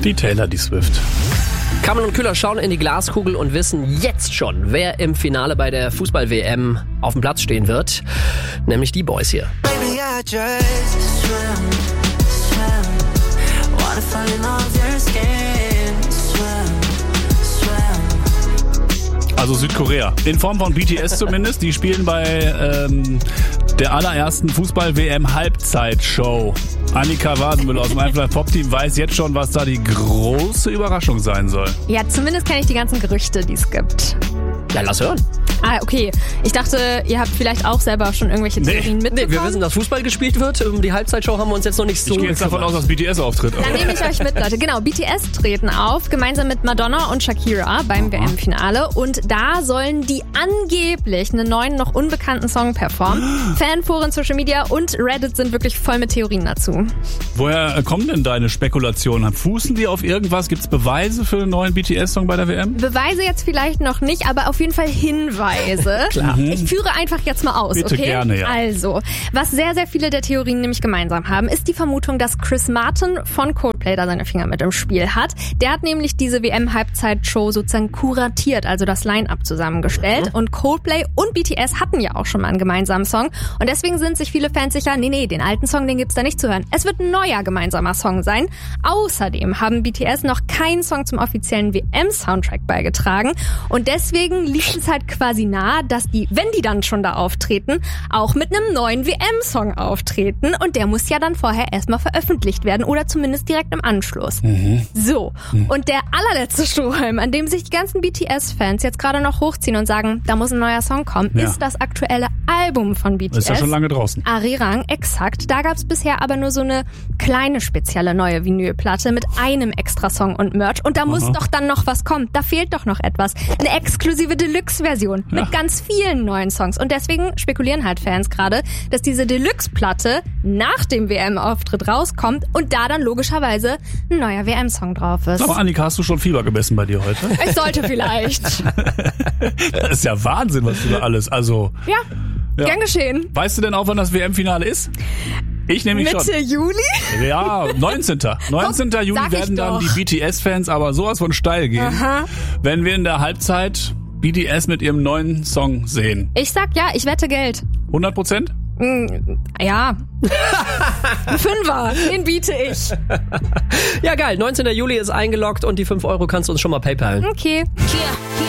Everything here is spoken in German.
Die Taylor, die Swift. Kammel und Kühler schauen in die Glaskugel und wissen jetzt schon, wer im Finale bei der Fußball-WM auf dem Platz stehen wird. Nämlich die Boys hier. Baby, I just swim. Wanna fall in love with your skin. Swim. Also Südkorea. In Form von BTS zumindest. Die spielen bei der allerersten Fußball-WM-Halbzeitshow. Annika Wasenmüller aus dem Einfluss Pop-Team weiß jetzt schon, was da die große Überraschung sein soll. Ja, zumindest kenne ich die ganzen Gerüchte, die es gibt. Ja, lass hören. Ah, okay. Ich dachte, ihr habt vielleicht auch selber schon irgendwelche Theorien mitbekommen. Nee, wir wissen, dass Fußball gespielt wird. Die Halbzeitshow haben wir uns jetzt noch nicht so Ich gehe jetzt davon aus, dass BTS auftritt. Dann nehme ich euch mit, Leute. Genau, BTS treten auf, gemeinsam mit Madonna und Shakira beim WM-Finale. Und da sollen die angeblich einen neuen, noch unbekannten Song performen. Fanforen, Social Media und Reddit sind wirklich voll mit Theorien dazu. Woher kommen denn deine Spekulationen? Fußen die auf irgendwas? Gibt es Beweise für einen neuen BTS-Song bei der WM? Beweise jetzt vielleicht noch nicht, aber auf jeden Fall Hinweise. Klar. Ich führe einfach jetzt mal aus, Bitte okay? gerne, ja. Also, was sehr, sehr viele der Theorien nämlich gemeinsam haben, ist die Vermutung, dass Chris Martin von Coldplay da seine Finger mit im Spiel hat. Der hat nämlich diese WM-Halbzeitshow sozusagen kuratiert, also das Line-Up zusammengestellt. Und Coldplay und BTS hatten ja auch schon mal einen gemeinsamen Song. Und deswegen sind sich viele Fans sicher, nee, den alten Song, den gibt's da nicht zu hören. Es wird ein neuer gemeinsamer Song sein. Außerdem haben BTS noch keinen Song zum offiziellen WM-Soundtrack beigetragen. Und deswegen liegt es halt quasi nahe, dass die, wenn die dann schon da auftreten, auch mit einem neuen WM-Song auftreten. Und der muss ja dann vorher erstmal veröffentlicht werden oder zumindest direkt im Anschluss. So, und der allerletzte Strohhalm, an dem sich die ganzen BTS-Fans jetzt gerade noch hochziehen und sagen, da muss ein neuer Song kommen, ist das aktuelle Album von BTS. Ist ja schon lange draußen. Arirang, exakt. Da gab's bisher aber nur so eine kleine spezielle neue Vinylplatte mit einem extra Song und Merch. Und da muss doch dann noch was kommen. Da fehlt doch noch etwas. Eine exklusive Deluxe-Version mit ganz vielen neuen Songs. Und deswegen spekulieren halt Fans gerade, dass diese Deluxe-Platte nach dem WM-Auftritt rauskommt und da dann logischerweise ein neuer WM-Song drauf ist. Aber Annika, hast du schon Fieber gemessen bei dir heute? Ich sollte vielleicht. Das ist ja Wahnsinn, was du da alles, also... Ja, gern geschehen. Weißt du denn auch, wann das WM-Finale ist? Ich nämlich schon. Mitte Juli? Ja, 19. 19. Juli sag werden ich dann doch. die BTS-Fans aber sowas von steil gehen, wenn wir in der Halbzeit BTS mit ihrem neuen Song sehen. Ich sag ja, ich wette Geld. 100%? Ja. Ein Fünfer, den biete ich. Ja, geil. 19. Juli ist eingeloggt und die 5 € kannst du uns schon mal PayPalen. Okay.